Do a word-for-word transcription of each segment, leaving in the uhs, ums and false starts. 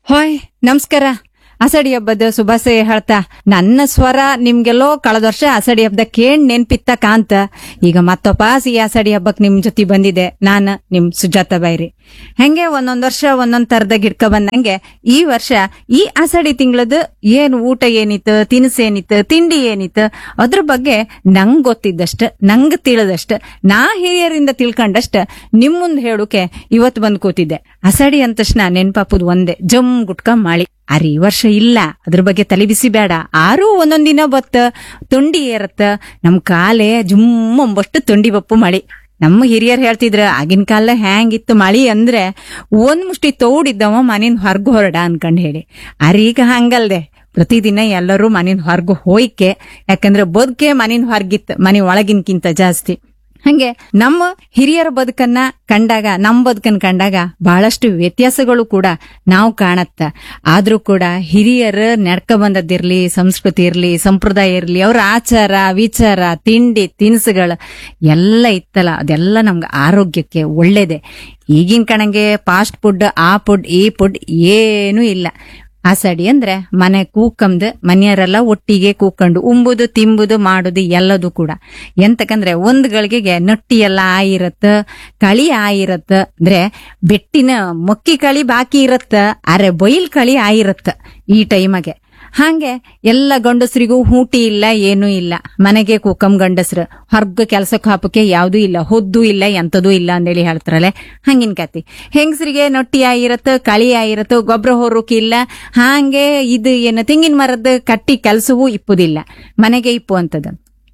Hi ನಮಸ್ಕಾರ. ಅಸಡಿ ಹಬ್ಬದ ಶುಭಾಶಯ ಹೇಳ್ತಾ ನನ್ನ ಸ್ವರ ನಿಮ್ಗೆಲ್ಲೋ ಕಳೆದ ವರ್ಷ ಅಸಡಿ ಹಬ್ಬದ ಕೇಳ್ ನೆನ್ಪಿತ್ತ ಕಾಂತ ಈಗ ಮತ್ತೊಬ್ಬ ಈ ಅಸಡಿ ಹಬ್ಬಕ್ ನಿಮ್ ಜೊತೆ ಬಂದಿದೆ. ನಾನು ನಿಮ್ ಸುಜಾತ ಬೈರಿ. ಹೆಂಗೆ ಒಂದೊಂದ್ ವರ್ಷ ಒಂದೊಂದ್ ತರದಾಗ ಹಿಡ್ಕ ಬಂದಂಗೆ ಈ ವರ್ಷ ಈ ಅಸಡಿ ತಿಂಗಳದ ಏನ್ ಊಟ ಏನಿತ್ತು, ತಿನಿಸು ಏನಿತ್ತು, ತಿಂಡಿ ಏನಿತ್ತು ಅದ್ರ ಬಗ್ಗೆ ನಂಗ್ ಗೊತ್ತಿದ್ದಷ್ಟ, ನಂಗ್ ತಿಳಿದಷ್ಟ, ನಾ ಹಿರಿಯರಿಂದ ತಿಳ್ಕೊಂಡಷ್ಟ ನಿಮ್ ಮುಂದ್ ಹೇಳುಕೆ ಇವತ್ ಬಂದ್ ಕೂತಿದ್ದೆ. ಅಸಡಿ ಅಂದ ತಕ್ಷಣ ನೆನ್ಪಾಪುದ್ ಒಂದೇ, ಜಮ್ ಗುಟ್ಕ ಮಾಳಿ. ಅರೆ ಈ ವರ್ಷ ಇಲ್ಲ, ಅದ್ರ ಬಗ್ಗೆ ತಲೆ ಬಿಸಿ ಬೇಡ. ಆರೂ ಒಂದೊಂದ್ ದಿನ ಬತ್ತ ತೊಂಡಿ ಏರತ್ತ, ನಮ್ ಕಾಲೇ ಜುಮ್ ಅಂಬಷ್ಟು ತೊಂಡಿ ಬಪ್ಪು ಮಳಿ. ನಮ್ಮ ಹಿರಿಯರ್ ಹೇಳ್ತಿದ್ರ ಆಗಿನ ಕಾಲ ಹ್ಯಾಂಗಿತ್ತು ಮಳಿ ಅಂದ್ರೆ ಒಂದ್ ಮುಷ್ಟಿ ತೌಡಿದ್ದವ ಮನಿನ್ ಹೊರ್ಗು ಹೊರಡ ಅನ್ಕಂಡ್ ಹೇಳಿ. ಅರೆ ಈಗ ಹಂಗಲ್ದೆ, ಪ್ರತಿದಿನ ಎಲ್ಲರೂ ಮನಿನ್ ಹೊರ್ಗು ಹೋಯ್ಕೆ. ಯಾಕಂದ್ರೆ ಬದುಕೆ ಮನಿನ್ ಹೊರ್ಗಿತ್ತು, ಮನಿ ಒಳಗಿನ್ಕಿಂತ ಜಾಸ್ತಿ. ಹಂಗೆ ನಮ್ಮ ಹಿರಿಯರ ಬದುಕನ್ನ ಕಂಡಾಗ, ನಮ್ ಬದುಕನ್ ಕಂಡಾಗ ಬಹಳಷ್ಟು ವ್ಯತ್ಯಾಸಗಳು ಕೂಡ ನಾವು ಕಾಣತ್ತ. ಆದ್ರೂ ಕೂಡ ಹಿರಿಯರ ನಡ್ಕ ಬಂದದ್ದಿರ್ಲಿ, ಸಂಸ್ಕೃತಿ ಇರ್ಲಿ, ಸಂಪ್ರದಾಯ ಇರ್ಲಿ, ಅವ್ರ ಆಚಾರ ವಿಚಾರ, ತಿಂಡಿ ತಿನಿಸುಗಳು ಎಲ್ಲ ಇತ್ತಲ್ಲ, ಅದೆಲ್ಲ ನಮ್ಗೆ ಆರೋಗ್ಯಕ್ಕೆ ಒಳ್ಳೇದೆ. ಈಗಿನ ಕಣಂಗೆ ಫಾಸ್ಟ್ ಫುಡ್, ಆ ಫುಡ್ ಈ ಫುಡ್ ಏನೂ ಇಲ್ಲ. ಆಸಡಿ ಅಂದ್ರೆ ಮನೆ ಕೂಕಂದು ಮನೆಯವರೆಲ್ಲ ಒಟ್ಟಿಗೆ ಕೂಕೊಂಡು ಉಂಬುದು ತಿಂಬುದು ಮಾಡುದು ಎಲ್ಲದು ಕೂಡ. ಎಂತಕಂದ್ರೆ ಒಂದ್ ಗಳಿಗೆಗೆ ನಟ್ಟಿ ಎಲ್ಲ ಆಯಿರತ್ತ, ಕಳಿ ಆಯಿರತ್ತ, ಅಂದ್ರೆ ಬೆಟ್ಟಿನ ಮೊಕ್ಕಿ ಕಳಿ ಬಾಕಿ ಇರತ್ತ, ಅರೆ ಬೈಲ್ ಕಳಿ ಆಯಿರತ್ತ ಈ ಟೈಮಗೆ. ಹಾಗೆ ಎಲ್ಲ ಗಂಡಸರಿಗೂ ಹೂಟಿ ಇಲ್ಲ, ಏನೂ ಇಲ್ಲ. ಮನೆಗೆ ಕೂಕಂ ಗಂಡಸ್ರು, ಹೊರ್ಗ ಕೆಲ್ಸಕ್ಕೆ ಹಾಪಕ್ಕೆ ಯಾವ್ದೂ ಇಲ್ಲ, ಹೊದ್ದು ಇಲ್ಲ, ಎಂತದೂ ಇಲ್ಲ ಅಂದೇಳಿ ಹೇಳ್ತಾರಲ್ಲ, ಹಂಗಿನ ಕತಿ. ಹೆಂಗಸರಿಗೆ ನೊಟ್ಟಿ ಆಗಿರತ್ತ, ಕಳಿ ಆಗಿರತ್ತ, ಗೊಬ್ಬರ ಹೊರಕ್ಕೆ ಇಲ್ಲ. ಹಾಗೆ ಇದು ಏನು ತೆಂಗಿನ ಮರದ ಕಟ್ಟಿ ಕೆಲ್ಸವೂ ಇಪ್ಪುದಿಲ್ಲ, ಮನೆಗೆ ಇಪ್ಪು ಅಂತದ.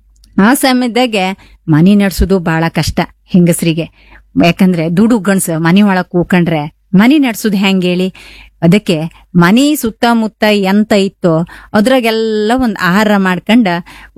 ಆ ಸಮಯದಾಗೆ ಮನಿ ನಡ್ಸೋದು ಬಹಳ ಕಷ್ಟ ಹೆಂಗಸರಿಗೆ. ಯಾಕಂದ್ರೆ ದುಡು ಗಂಡ್ಸ ಮನಿ ಒಳಗ್ ಕೂಕೊಂಡ್ರೆ ಮನಿ ನಡ್ಸುದ್ ಹೆಂಗ್ ಹೇಳಿ? ಅದಕ್ಕೆ ಮನಿ ಸುತ್ತಮುತ್ತ ಎಂತ ಇತ್ತೋ ಅದ್ರಾಗೆಲ್ಲ ಒಂದ್ ಆಹಾರ ಮಾಡ್ಕೊಂಡ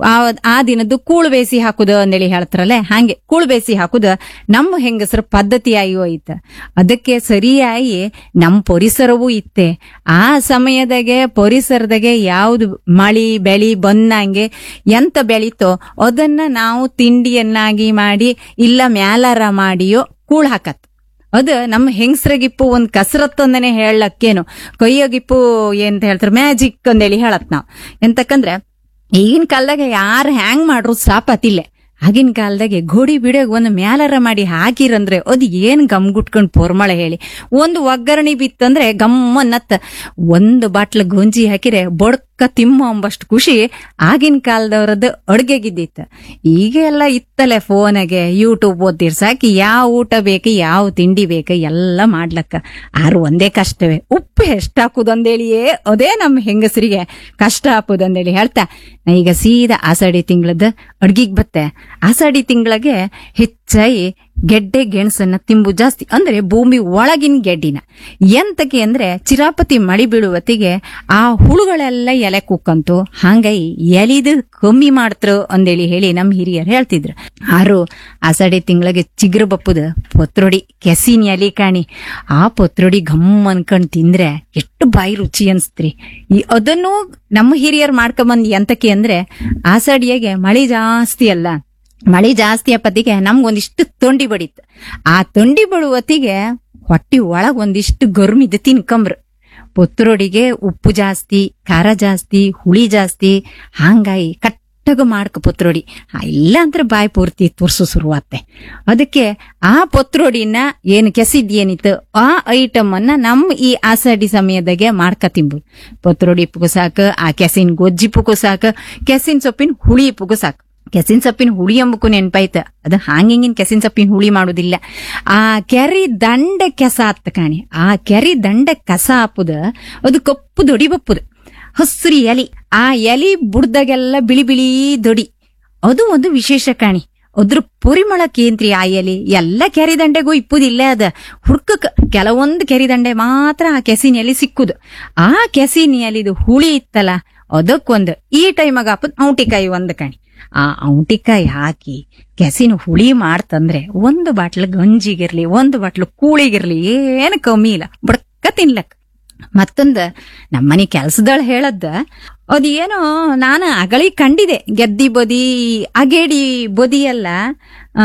ಆ ದಿನದ್ದು ಕೂಳು ಬೇಸಿ ಹಾಕುದ ಅಂದೇಳಿ ಹೇಳ್ತಾರಲ್ಲ, ಹಾಗೆ ಕೂಳು ಬೇಸಿ ಹಾಕುದ ನಮ್ಮ ಹೆಂಗಸರ ಪದ್ಧತಿಯಾಗಿ ಹೋಯ್ತ. ಅದಕ್ಕೆ ಸರಿಯಾಗಿ ನಮ್ ಪರಿಸರವೂ ಇತ್ತೆ. ಆ ಸಮಯದಾಗೆ ಪರಿಸರದಾಗೆ ಯಾವ್ದು ಮಳಿ ಬೆಳಿ ಬಂದಂಗೆ ಎಂತ ಬೆಳೀತೋ ಅದನ್ನ ನಾವು ತಿಂಡಿಯನ್ನಾಗಿ ಮಾಡಿ ಇಲ್ಲ ಮ್ಯಾಲಾರ ಮಾಡಿಯೋ ಕೂಳ್ ಹಾಕತ್. ಅದು ನಮ್ಮ ಹೆಂಗಸ್ರಗಿಪ್ಪು ಒಂದ್ ಕಸರತ್ ಅಂದನೆ ಹೇಳಕ್ಕೇನು, ಕೈಯೋಗಿಪ್ಪು ಏನ್ ಹೇಳ್ತಾರ ಮ್ಯಾಜಿಕ್ ಅಂದೇಳಿ ಹೇಳತ್ ನಾವ್. ಎಂತಕಂದ್ರೆ ಈಗಿನ ಕಾಲದಾಗ ಯಾರು ಹ್ಯಾಂಗ್ ಮಾಡ್ರು ಸಾಪತಿಲ್ಲೆ. ಆಗಿನ ಕಾಲದಾಗೆ ಗೋಡಿ ಬಿಡೋಗ್ ಒಂದು ಮ್ಯಾಲರ ಮಾಡಿ ಹಾಕಿರಂದ್ರೆ ಅದು ಏನ್ ಗಮ್ಗುಟ್ಕೊಂಡ್ ಪೊರ್ಮಳ ಹೇಳಿ. ಒಂದು ಒಗ್ಗರಣೆ ಬಿತ್ತಂದ್ರೆ ಗಮ್ಮನ್ನತ್ತ. ಒಂದು ಬಾಟ್ಲ ಗೊಂಜಿ ಹಾಕಿರೆ ಬೊಡ್ಕ ತಿಮ್ಮ ಅಂಬಷ್ಟು ಖುಷಿ ಆಗಿನ ಕಾಲದವ್ರದ್ದು ಅಡ್ಗೆಗಿದ್ದಿತ್ತು. ಈಗ ಎಲ್ಲ ಇತ್ತಲೆ ಫೋನಾಗೆ ಯೂಟ್ಯೂಬ್ ಓದ್ತಿರ್ ಸಾಕಿ, ಯಾವ ಊಟ ಬೇಕು, ಯಾವ ತಿಂಡಿ ಬೇಕು ಎಲ್ಲ ಮಾಡ್ಲಕ್ಕ. ಆರು ಒಂದೇ ಕಷ್ಟವೇ, ಉಪ್ಪು ಎಷ್ಟ್ ಹಾಕುದಂದೇಳಿಯೇ ಅದೇ ನಮ್ಮ ಹೆಂಗಸರಿಗೆ ಕಷ್ಟ ಹಾಕುದಂದೇಳಿ ಹೇಳ್ತಾ ನಾ ಈಗ ಸೀದಾ ಆಷಾಢಿ ತಿಂಗಳದ ಅಡ್ಗಿಗ್ ಬತ್ತೆ. ಆಷಾಢಿ ತಿಂಗಳಿಗೆ ಹೆಚ್ಚಾಗಿ ಗೆಡ್ಡೆ ಗೆಣಸನ್ನ ತಿಂಬು ಜಾಸ್ತಿ, ಅಂದ್ರೆ ಭೂಮಿ ಒಳಗಿನ ಗೆಡ್ಡಿನ. ಎಂತಕ್ಕೆ ಅಂದ್ರೆ ಚಿರಾಪತಿ ಮಳಿ ಬೀಳುವತ್ತಿಗೆ ಆ ಹುಳುಗಳೆಲ್ಲ ಎಲೆ ಕುಕ್ಕಂತು, ಹಂಗಾಗಿ ಎಲಿದು ಕಮ್ಮಿ ಮಾಡ್ತರು ಅಂದೇಳಿ ಹೇಳಿ ನಮ್ ಹಿರಿಯರು ಹೇಳ್ತಿದ್ರು. ಆರು ಆಷಾಢಿ ತಿಂಗಳಿಗೆ ಚಿಗುರು ಬಪ್ಪುದ ಪತ್ರೊಡಿ, ಕೆಸಿನ ಎಲಿ ಕಾಣಿ, ಆ ಪತ್ರೊಡಿ ಘಮ್ ಅನ್ಕೊಂಡ್ ತಿಂದ್ರೆ ಎಷ್ಟು ಬಾಯಿ ರುಚಿ ಅನ್ಸ್ತ್ರಿ. ಈ ಅದನ್ನು ನಮ್ಮ ಹಿರಿಯರು ಮಾಡ್ಕೊಂಬಂದ್ ಎಂತಕ್ಕೆ ಅಂದ್ರೆ ಆಷಾಢಿಯಾಗೆ ಮಳಿ ಜಾಸ್ತಿ ಅಲ್ಲ, ಮಳಿ ಜಾಸ್ತಿ ಅಪ್ಪತ್ತಿಗೆ ನಮ್ಗೊಂದಿಷ್ಟು ತೊಂಡಿ ಬಡಿತ್. ಆ ತೊಂಡಿ ಬಡುವತ್ತಿಗೆ ಹೊಟ್ಟಿ ಒಳಗ್ ಒಂದಿಷ್ಟು ಗರ್ಮಿದ್ ತಿನ್ಕಂಬ್ರು. ಪತ್ರೊಡಿಗೆ ಉಪ್ಪು ಜಾಸ್ತಿ, ಖಾರ ಜಾಸ್ತಿ, ಹುಳಿ ಜಾಸ್ತಿ, ಹಂಗಾಗಿ ಕಟ್ಟಗ ಮಾಡ್ಕ ಪತ್ರೊಡಿ. ಇಲ್ಲ ಅಂದ್ರೆ ಬಾಯಿ ಪೂರ್ತಿ ತುರ್ಸು ಶುರುವಾತ್ತೆ. ಅದಕ್ಕೆ ಆ ಪತ್ರೊಡಿನ ಏನ್ ಕೆಸಿದ್ ಏನಿತ್ತು ಆ ಐಟಮ್ ಅನ್ನ ನಮ್ಮ ಈ ಆಷಾಢಿ ಸಮಯದಾಗೆ ಮಾಡ್ಕ ತಿಂಬುದು. ಪತ್ರೊಡಿ ಪುಗು ಸಾಕು, ಆ ಕೆಸಿನ ಗೊಜ್ಜಿ ಪುಗು ಸಾಕು, ಕೆಸಿನ ಸೊಪ್ಪಿನ ಹುಳಿ ಪುಗು ಸಾಕು. ಕೆಸಿನ ಸೊಪ್ಪಿನ ಹುಳಿ ಎಂಬಕು ನೆನ್ಪಾಯ್ತ, ಅದು ಹಾಂಗಿಂಗಿನ ಕೆಸಿನ ಸೊಪ್ಪಿನ ಹುಳಿ ಮಾಡುದಿಲ್ಲ. ಆ ಕೆರಿ ದಂಡ ಕೆಸ ಆತ್ತ ಕಾಣಿ, ಆ ಕೆರಿ ದಂಡ ಕಸ ಹಾಪುದ ಅದು ಕಪ್ಪು ದೊಡಿ ಬಪ್ಪುದು, ಹಸ್ರಿ ಎಲಿ. ಆ ಎಲಿ ಬುಡ್ದಾಗೆಲ್ಲ ಬಿಳಿ ಬಿಳಿ ದೊಡಿ, ಅದು ಒಂದು ವಿಶೇಷ ಕಾಣಿ. ಅದ್ರ ಪರಿಮಳ ಕೇಂದ್ರಿ ಆ ಎಲಿ. ಎಲ್ಲ ಕೆರಿ ದಂಡೆಗೂ ಇಪ್ಪುದಿಲ್ಲ, ಅದ ಹುಡ್ಕಕ್ ಕೆಲವೊಂದು ಕೆರಿ ದಂಡೆ ಮಾತ್ರ ಆ ಕೆಸಿನ ಎಲಿ ಸಿಕ್ಕುದು. ಆ ಕೆಸಿನ ಎಲಿದು ಹುಳಿ ಇತ್ತಲ್ಲ ಅದಕ್ಕೊಂದು ಈ ಟೈಮಾಗ ಹಾಪುದ್ ಔಟಿಕಾಯಿ ಒಂದು ಕಾಣಿ. ಆ ಔಟಿಕಾಯಿ ಹಾಕಿ ಕೆಸಿನ ಹುಳಿ ಮಾಡ್ತಂದ್ರೆ ಒಂದು ಬಾಟ್ಲು ಗಂಜಿಗಿರ್ಲಿ, ಒಂದು ಬಾಟ್ಲು ಕೂಳಿಗಿರ್ಲಿ ಏನು ಕಮ್ಮಿ ಇಲ್ಲ, ಬಡ್ಕ ತಿನ್ಲಕ್. ಮತ್ತೊಂದ ನಮ್ಮನೆ ಕೆಲ್ಸದಳ ಹೇಳದ್ದ, ಅದ್ ಏನೋ ನಾನು ಅಗಳಿ ಕಂಡಿದೆ, ಗೆದ್ದಿ ಬದಿ ಅಗೇಡಿ ಬದಿ ಎಲ್ಲ ಆ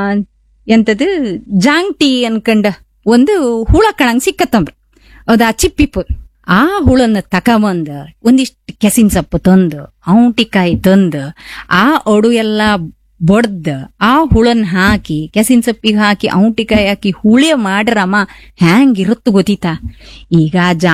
ಎಂತದು ಜಾಂಗ್ಟಿ ಅನ್ಕಂಡ ಒಂದು ಹುಳ ಕಣಂಗ್ ಸಿಕ್ಕತ್ತಂಬ್ರ. ಅದ ಚಿಪ್ಪಿಪ್ಪು ಆ ಹುಳನ್ನ ತಕಬಂದ ಒಂದಿಷ್ಟು ಕೆಸಿನ ಸೊಪ್ಪು ತಂದು ಔಟಿಕಾಯಿ ತಂದು ಆ ಒಡು ಎಲ್ಲ ಬಡ್ದ ಆ ಹುಳನ್ ಹಾಕಿ ಕೆಸಿನ ಸೊಪ್ಪಿಗೆ ಹಾಕಿ ಔಟಿಕಾಯಿ ಹಾಕಿ ಹುಳಿಯ ಮಾಡ್ರಮ್ಮ ಹ್ಯಾಂಗಿರುತ್ತು ಗೊತ್ತಿತಾ. ಈಗ